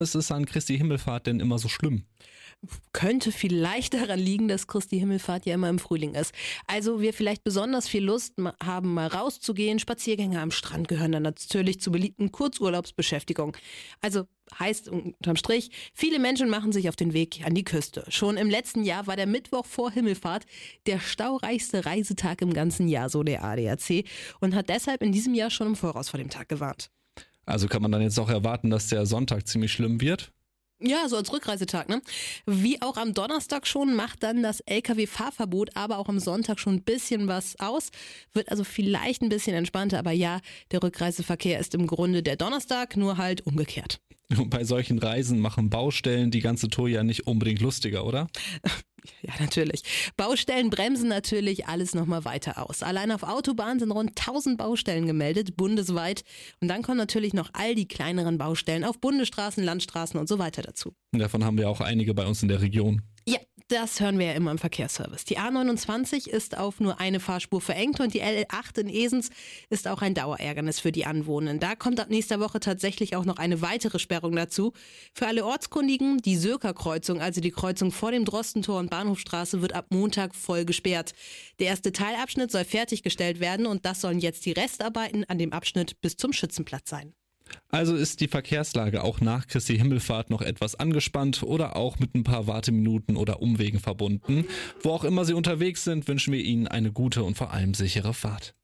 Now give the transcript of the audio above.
Ist es an Christi Himmelfahrt denn immer so schlimm? Könnte vielleicht daran liegen, dass Christi Himmelfahrt ja immer im Frühling ist. Also wir vielleicht besonders viel Lust haben, mal rauszugehen. Spaziergänge am Strand gehören dann natürlich zur beliebten Kurzurlaubsbeschäftigung. Also heißt unterm Strich, viele Menschen machen sich auf den Weg an die Küste. Schon im letzten Jahr war der Mittwoch vor Himmelfahrt der staureichste Reisetag im ganzen Jahr, so der ADAC, und hat deshalb in diesem Jahr schon im Voraus vor dem Tag gewarnt. Also kann man dann jetzt auch erwarten, dass der Sonntag ziemlich schlimm wird? Ja, so als Rückreisetag, ne? Wie auch am Donnerstag schon, macht dann das Lkw-Fahrverbot aber auch am Sonntag schon ein bisschen was aus. Wird also vielleicht ein bisschen entspannter, aber ja, der Rückreiseverkehr ist im Grunde der Donnerstag, nur halt umgekehrt. Und bei solchen Reisen machen Baustellen die ganze Tour ja nicht unbedingt lustiger, oder? Ja, natürlich. Baustellen bremsen natürlich alles nochmal weiter aus. Allein auf Autobahnen sind rund 1000 Baustellen gemeldet, bundesweit. Und dann kommen natürlich noch all die kleineren Baustellen auf Bundesstraßen, Landstraßen und so weiter dazu. Davon haben wir auch einige bei uns in der Region. Ja, das hören wir ja immer im Verkehrsservice. Die A29 ist auf nur eine Fahrspur verengt und die L8 in Esens ist auch ein Dauerärgernis für die Anwohner. Da kommt ab nächster Woche tatsächlich auch noch eine weitere Sperrung dazu. Für alle Ortskundigen, die Sürker-Kreuzung, also die Kreuzung vor dem Drostentor und Bahnhofstraße, wird ab Montag voll gesperrt. Der erste Teilabschnitt soll fertiggestellt werden und das sollen jetzt die Restarbeiten an dem Abschnitt bis zum Schützenplatz sein. Also ist die Verkehrslage auch nach Christi Himmelfahrt noch etwas angespannt oder auch mit ein paar Warteminuten oder Umwegen verbunden. Wo auch immer Sie unterwegs sind, wünschen wir Ihnen eine gute und vor allem sichere Fahrt.